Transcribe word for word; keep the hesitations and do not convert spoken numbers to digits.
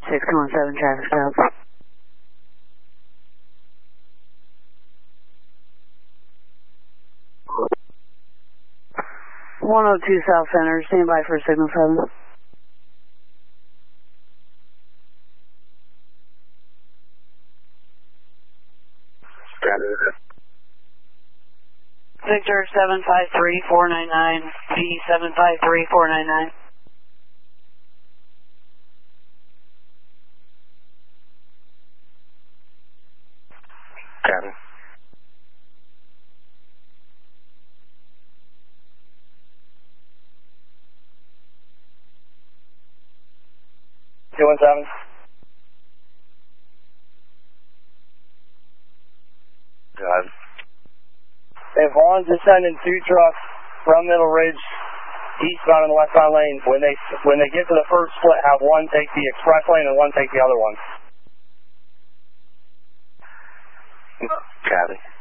six one seven traffic stop. one oh two South Center, stand by for signal seven. Victor seven five three four nine nine, V seven five three four nine nine. Copy. two one seven. Go ahead. Hey, Vaughn's is sending two trucks from Middle Ridge eastbound in the westbound lane. When they when they get to the first split, have one take the express lane and one take the other one. Copy.